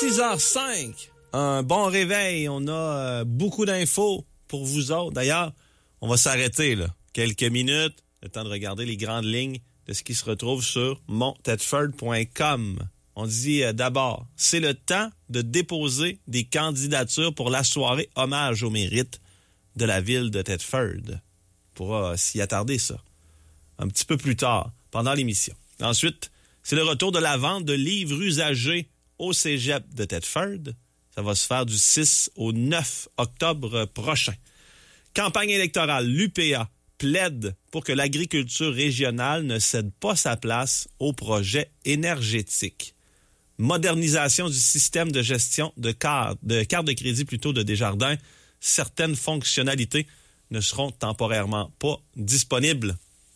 6h05. Un bon réveil. On a beaucoup d'infos pour vous autres. D'ailleurs, on va s'arrêter là quelques minutes, le temps de regarder les grandes lignes de ce qui se retrouve sur monttedford.com. On dit d'abord, c'est le temps de déposer des candidatures pour la soirée hommage au mérite de la ville de Thetford. On pourra s'y attarder, ça, un petit peu plus tard, pendant l'émission. Ensuite, c'est le retour de la vente de livres usagés au cégep de Thetford. Ça va se faire du 6 au 9 octobre prochain. Campagne électorale, l'UPA plaide pour que l'agriculture régionale ne cède pas sa place au projet énergétique. Modernisation du système de gestion de cartes de crédit plutôt de Desjardins. Certaines fonctionnalités ne seront temporairement pas disponibles.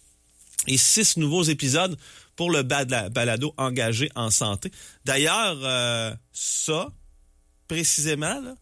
Et 6 nouveaux épisodes pour le balado engagé en santé. D'ailleurs, ça, précisément, là,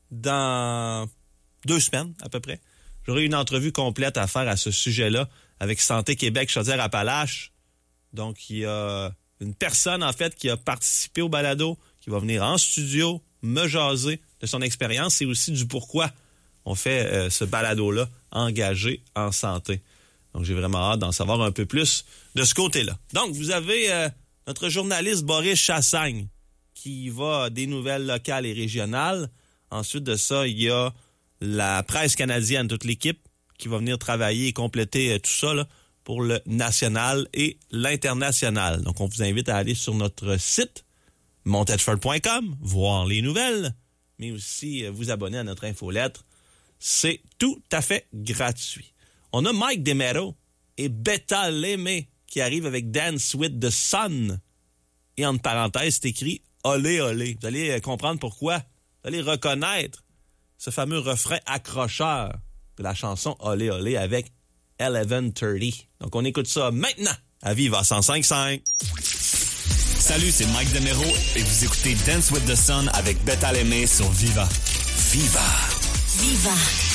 dans 2 semaines à peu près, j'aurai une entrevue complète à faire à ce sujet-là avec Santé Québec Chaudière-Appalaches. Donc, il y a une personne, en fait, qui a participé au balado, qui va venir en studio me jaser de son expérience et aussi du pourquoi on fait ce balado-là engagé en santé. Donc, j'ai vraiment hâte d'en savoir un peu plus de ce côté-là. Donc, vous avez notre journaliste Boris Chassagne qui va des nouvelles locales et régionales. Ensuite de ça, il y a la presse canadienne, toute l'équipe, qui va venir travailler et compléter tout ça là, pour le national et l'international. Donc, on vous invite à aller sur notre site, monttedford.com, voir les nouvelles, mais aussi vous abonner à notre infolettre. C'est tout à fait gratuit. On a Mike DeMero et Beta Lemay qui arrivent avec Dance with the Sun. Et entre parenthèses, c'est écrit « Olé, olé ». Vous allez comprendre pourquoi. Vous allez reconnaître ce fameux refrain accrocheur de la chanson « Olé, olé » avec 1130. Donc, on écoute ça maintenant à Viva 105.5. Salut, c'est Mike DeMero et vous écoutez Dance with the Sun avec Beta Lemay sur Viva. Viva. Viva.